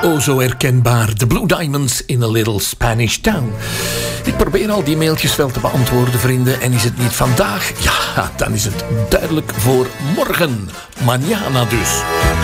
O zo herkenbaar. The Blue Diamonds in a Little Spanish Town. Ik probeer al die mailtjes wel te beantwoorden, vrienden. En is het niet vandaag? Ja, dan is het duidelijk voor morgen. Mañana dus.